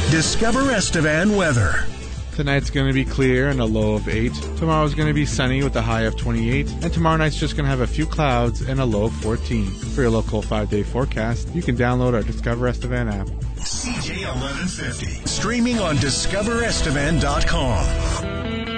Discover Estevan weather. Tonight's going to be clear and a low of 8. Tomorrow's going to be sunny with a high of 28. And tomorrow night's just going to have a few clouds and a low of 14. For your local 5-day forecast, you can download our Discover Estevan app. CJ 1150. Streaming on discoverestevan.com.